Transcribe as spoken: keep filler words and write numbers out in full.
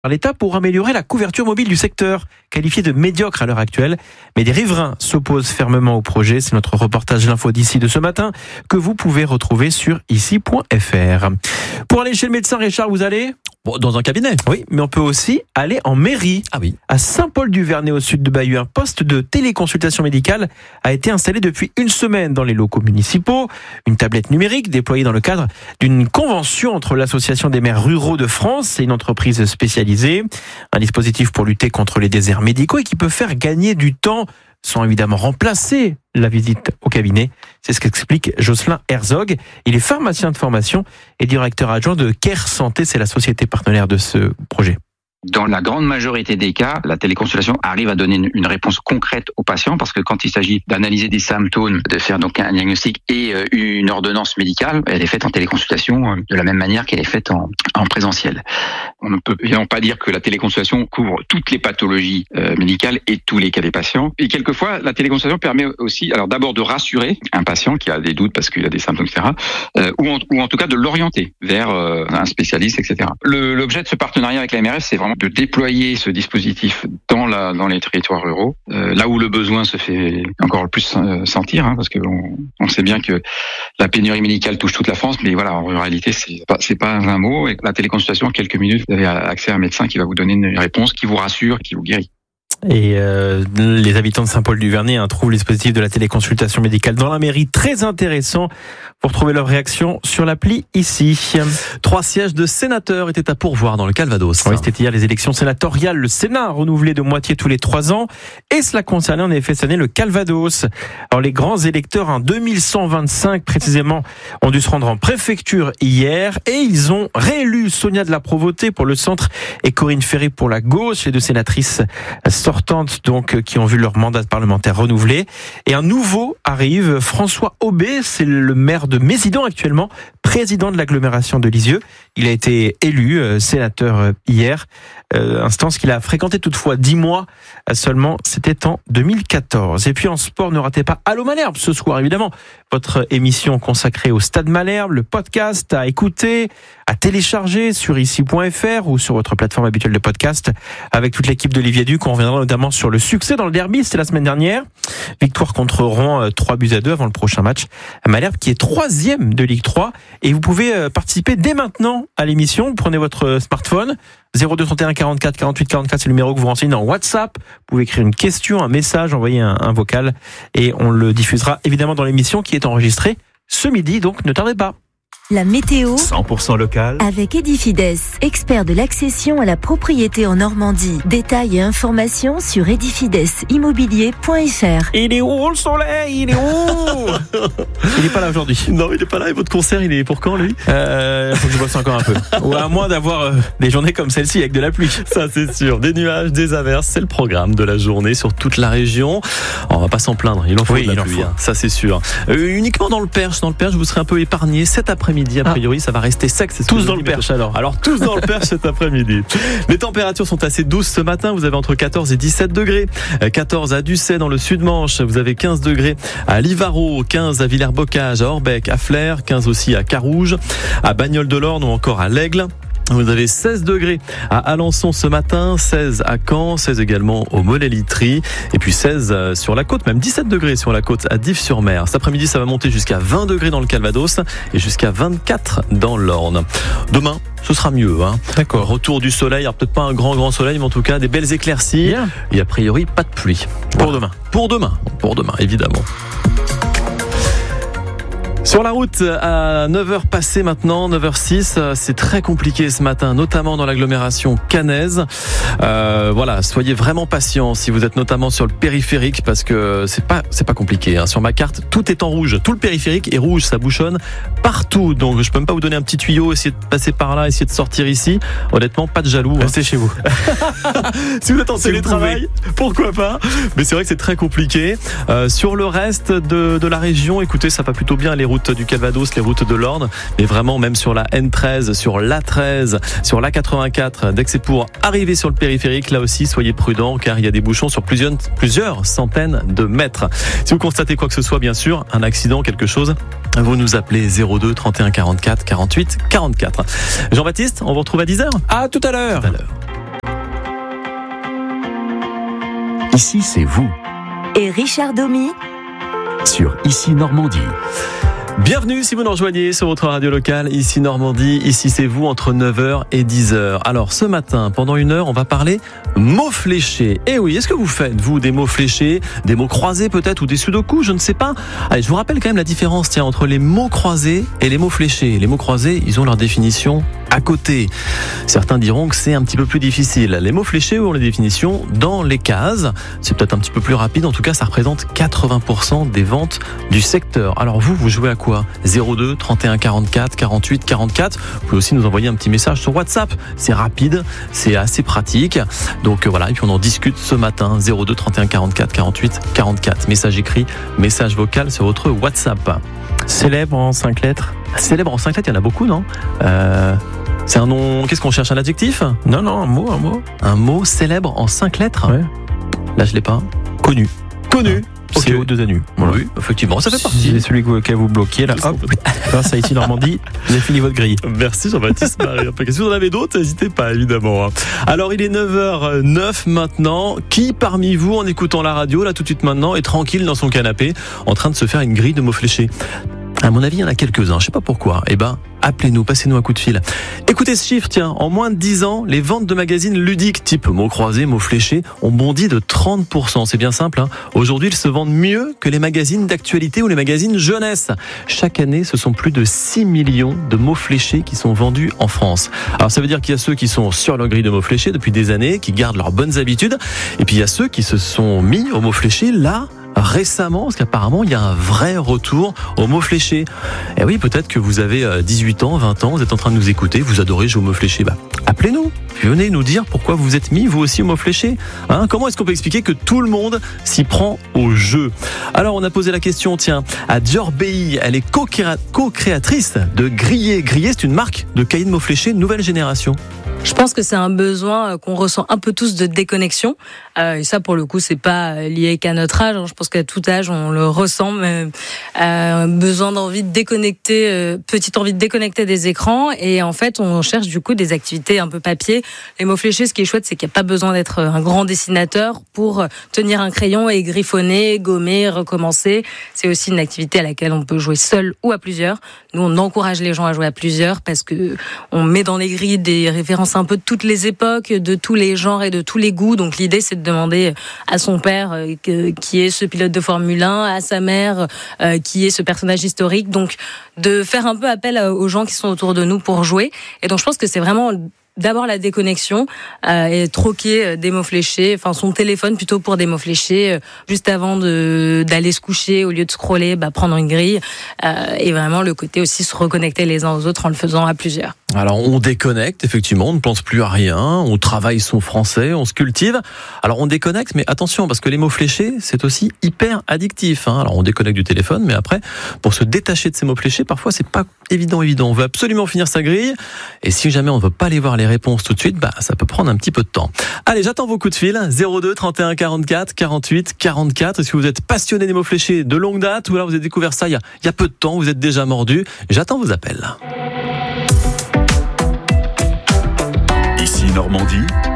par l'État pour améliorer la couverture mobile du secteur, qualifié de médiocre à l'heure actuelle. Mais des riverains s'opposent fermement au projet. C'est notre reportage L'Info d'ici de ce matin que vous pouvez retrouver sur ici point f r. Pour aller chez le médecin, Richard, vous allez ? Bon, dans un cabinet. Oui, mais on peut aussi aller en mairie. Ah oui. À Saint-Paul-du-Vernay, au sud de Bayeux, un poste de téléconsultation médicale a été installé depuis une semaine dans les locaux municipaux. Une tablette numérique déployée dans le cadre d'une convention entre l'Association des maires ruraux de France et une entreprise spécialisée. Un dispositif pour lutter contre les déserts médicaux et qui peut faire gagner du temps sans évidemment remplacer la visite au cabinet. C'est ce qu'explique Jocelyn Herzog. Il est pharmacien de formation et directeur adjoint de Care Santé. C'est la société partenaire de ce projet. Dans la grande majorité des cas, la téléconsultation arrive à donner une réponse concrète aux patients parce que quand il s'agit d'analyser des symptômes, de faire donc un diagnostic et une ordonnance médicale, elle est faite en téléconsultation de la même manière qu'elle est faite en, en présentiel. On ne peut évidemment pas dire que la téléconsultation couvre toutes les pathologies euh, médicales et tous les cas des patients. Et quelquefois, la téléconsultation permet aussi, alors d'abord de rassurer un patient qui a des doutes parce qu'il a des symptômes, et cetera, euh, ou, en, ou en tout cas de l'orienter vers euh, un spécialiste, et cetera. Le, l'objet de ce partenariat avec la M R S, c'est vraiment de déployer ce dispositif dans la dans les territoires ruraux, euh, là où le besoin se fait encore le plus euh, sentir, hein, parce que on, on sait bien que la pénurie médicale touche toute la France, mais voilà, en réalité, c'est pas c'est pas un mot. Et la téléconsultation, en quelques minutes, vous avez accès à un médecin qui va vous donner une réponse qui vous rassure, qui vous guérit. Et euh, les habitants de Saint-Paul-du-Vernay hein, trouvent le dispositif de la téléconsultation médicale dans la mairie très intéressant. Pour trouver leur réaction sur l'appli ici. Trois sièges de sénateurs étaient à pourvoir dans le Calvados. Oui, c'était hier les élections sénatoriales. Le Sénat renouvelé de moitié tous les trois ans. Et cela concernait en effet cette année le Calvados. Alors les grands électeurs, hein, deux mille cent vingt-cinq précisément, ont dû se rendre en préfecture hier. Et ils ont réélu Sonia de la Provôté pour le centre et Corinne Ferré pour la gauche. Les deux sénatrices sortantes donc qui ont vu leur mandat parlementaire renouvelé. Et un nouveau arrive, François Aubé, c'est le maire de Mézidon actuellement, président de l'agglomération de Lisieux. Il a été élu euh, sénateur euh, hier, euh, instance qu'il a fréquenté toutefois dix mois euh, seulement, c'était en deux mille quatorze. Et puis en sport, ne ratez pas Allô Malherbe ce soir évidemment, votre émission consacrée au Stade Malherbe, le podcast à écouter, à télécharger sur ici point f r ou sur votre plateforme habituelle de podcast avec toute l'équipe d'Olivier Duc. On reviendra notamment sur le succès dans le derby, c'était la semaine dernière. Victoire contre Rouen, trois buts à deux avant le prochain match. Malherbe qui est troisième de Ligue trois et vous pouvez participer dès maintenant à l'émission. Vous prenez votre smartphone, zéro deux trente et un quarante-quatre quarante-huit quarante-quatre, c'est le numéro que vous renseignez dans WhatsApp. Vous pouvez écrire une question, un message, envoyer un, un vocal et on le diffusera évidemment dans l'émission qui est enregistrée ce midi, donc ne tardez pas. La météo cent pour cent local avec Edifides, expert de l'accession à la propriété en Normandie. Détails et informations sur edifides immobilier point f r. Il est où le soleil? Il est où? Il n'est pas là aujourd'hui. Non, il n'est pas là. Et votre concert, il est pour quand, lui? Euh, faut que je bosse encore un peu. Ou à moins d'avoir euh, des journées comme celle-ci avec de la pluie. Ça, c'est sûr. Des nuages, des averses, c'est le programme de la journée sur toute la région. On va pas s'en plaindre. Il en faut oui, de la pluie, hein. Ça c'est sûr. Euh, uniquement dans le Perche. Dans le Perche, vous serez un peu épargné cet après-midi. A priori, ah. ça va rester sec. C'est tous dans le Perche alors. Alors tous dans le Perche cet après-midi. Les températures sont assez douces ce matin. Vous avez entre quatorze et dix-sept degrés. quatorze à Ducet dans le Sud-Manche. Vous avez quinze degrés à Livaro, quinze à Villers-Bocage, à Orbec, à Flers, quinze aussi à Carouge, à Bagnoles-de-l'Orne ou encore à l'Aigle. Vous avez seize degrés à Alençon ce matin, seize à Caen, seize également au Mollet-Litry, et puis seize sur la côte, même dix-sept degrés sur la côte à Dives-sur-Mer. Cet après-midi, ça va monter jusqu'à vingt degrés dans le Calvados et jusqu'à vingt-quatre dans l'Orne. Demain, ce sera mieux, hein. D'accord. Retour du soleil, alors peut-être pas un grand grand soleil, mais en tout cas des belles éclaircies. Bien. Et a priori, pas de pluie. Pour voilà. demain. Pour demain. Pour demain, évidemment. Sur la route à neuf heures passées maintenant, neuf heures six, c'est très compliqué ce matin, notamment dans l'agglomération caennaise. Euh, voilà, soyez vraiment patients si vous êtes notamment sur le périphérique parce que c'est pas c'est pas compliqué. Hein. Sur ma carte, tout est en rouge, tout le périphérique est rouge, ça bouchonne partout. Donc je peux même pas vous donner un petit tuyau, essayer de passer par là, essayer de sortir ici. Honnêtement, pas de jaloux. Restez hein. chez vous. Si vous êtes en télétravail, pourquoi pas. Mais c'est vrai que c'est très compliqué. Euh, sur le reste de, de la région, écoutez, ça va plutôt bien. Les routes du Calvados, les routes de l'Orne, mais vraiment même sur la N treize, sur l'A treize, sur l'A quatre-vingt-quatre, dès que c'est pour arriver sur le périphérique, là aussi soyez prudents car il y a des bouchons sur plusieurs, plusieurs centaines de mètres. Si vous constatez quoi que ce soit, bien sûr, un accident, quelque chose, vous nous appelez zéro deux trente et un quarante-quatre quarante-huit quarante-quatre. Jean-Baptiste, on vous retrouve à dix heures. À tout à l'heure. Tout à l'heure. Ici, c'est vous, Et Richard Domy sur Ici Normandie. Bienvenue si vous nous rejoignez sur votre radio locale, ici Normandie, ici c'est vous entre neuf heures et dix heures. Alors ce matin, pendant une heure, on va parler mots fléchés. Eh oui, est-ce que vous faites, vous, des mots fléchés, des mots croisés peut-être, ou des sudoku, je ne sais pas. Allez, je vous rappelle quand même la différence tiens, entre les mots croisés et les mots fléchés. Les mots croisés, ils ont leur définition à côté. Certains diront que c'est un petit peu plus difficile. Les mots fléchés ont les définitions dans les cases. C'est peut-être un petit peu plus rapide. En tout cas, ça représente quatre-vingts pour cent des ventes du secteur. Alors vous, vous jouez à quoi ? zéro deux trente et un quarante-quatre quarante-huit quarante-quatre. Vous pouvez aussi nous envoyer un petit message sur WhatsApp. C'est rapide, c'est assez pratique. Donc voilà, et puis on en discute ce matin. zéro deux trente et un quarante-quatre quarante-huit quarante-quatre. Message écrit, message vocal sur votre WhatsApp. Célèbre en cinq lettres. Célèbre en cinq lettres, il y en a beaucoup, non ? euh... C'est un nom. Qu'est-ce qu'on cherche ? Un adjectif ? Non, non, un mot, un mot. Un mot célèbre en cinq lettres ? Ouais. Là, je l'ai pas. Connu. Connu. Okay. C O deux N U. Voilà. Oui, effectivement, ça fait partie. C'est celui que vous bloquiez là. Hop. Grâce à Ici Normandie, vous avez fini votre grille. Merci Jean-Baptiste Marie. Si vous en avez d'autres, n'hésitez pas, évidemment. Alors, il est neuf heures neuf maintenant. Qui parmi vous, en écoutant la radio, là, tout de suite maintenant, est tranquille dans son canapé, en train de se faire une grille de mots fléchés ? À mon avis, il y en a quelques-uns. Je sais pas pourquoi. Eh ben, appelez-nous, passez-nous un coup de fil. Écoutez ce chiffre, tiens. En moins de dix ans, les ventes de magazines ludiques, type mots croisés, mots fléchés, ont bondi de trente pour cent. C'est bien simple, hein. Aujourd'hui, ils se vendent mieux que les magazines d'actualité ou les magazines jeunesse. Chaque année, ce sont plus de six millions de mots fléchés qui sont vendus en France. Alors, ça veut dire qu'il y a ceux qui sont sur leur grille de mots fléchés depuis des années, qui gardent leurs bonnes habitudes. Et puis, il y a ceux qui se sont mis aux mots fléchés là, récemment, parce qu'apparemment il y a un vrai retour aux mots fléchés. Et oui, peut-être que vous avez dix-huit ans, vingt ans, vous êtes en train de nous écouter, vous adorez jouer aux mots fléchés. Bah, appelez-nous, venez nous dire pourquoi vous êtes mis vous aussi aux mots fléchés. Hein, comment est-ce qu'on peut expliquer que tout le monde s'y prend au jeu ? Alors on a posé la question, tiens, à Dior Bey, elle est co-créatrice de Grillé. Grillé, c'est une marque de cahiers de mots fléchés nouvelle génération. Je pense que c'est un besoin qu'on ressent un peu tous de déconnexion. Euh, et ça, pour le coup, c'est pas lié qu'à notre âge. Je pense qu'à tout âge, on le ressent. Mais, euh, besoin d'envie de déconnecter, euh, petite envie de déconnecter des écrans. Et en fait, on cherche du coup des activités un peu papier. Les mots fléchés, ce qui est chouette, c'est qu'il n'y a pas besoin d'être un grand dessinateur pour tenir un crayon et griffonner, gommer, recommencer. C'est aussi une activité à laquelle on peut jouer seul ou à plusieurs. Nous, on encourage les gens à jouer à plusieurs parce que on met dans les grilles des références un peu de toutes les époques, de tous les genres et de tous les goûts. Donc l'idée, c'est de demander à son père euh, qui est ce pilote de Formule un, à sa mère euh, qui est ce personnage historique. Donc de faire un peu appel aux gens qui sont autour de nous pour jouer. Et donc je pense que c'est vraiment d'abord la déconnexion euh, et troquer des mots fléchés, enfin son téléphone plutôt pour des mots fléchés, euh, juste avant de, d'aller se coucher, au lieu de scroller, bah, prendre une grille. Euh, et vraiment le côté aussi se reconnecter les uns aux autres en le faisant à plusieurs. Alors on déconnecte, effectivement, on ne pense plus à rien, on travaille son français, on se cultive. Alors on déconnecte, mais attention, parce que les mots fléchés, c'est aussi hyper addictif. Hein. Alors on déconnecte du téléphone, mais après, pour se détacher de ces mots fléchés, parfois c'est pas évident, évident. On veut absolument finir sa grille, et si jamais on ne veut pas aller voir les réponses tout de suite, bah ça peut prendre un petit peu de temps. Allez, j'attends vos coups de fil, zéro deux trente et un quarante-quatre quarante-huit quarante-quatre. Est-ce que vous êtes passionné des mots fléchés de longue date, ou alors vous avez découvert ça il y a, il y a peu de temps, vous êtes déjà mordu? J'attends vos appels. Ici Normandie,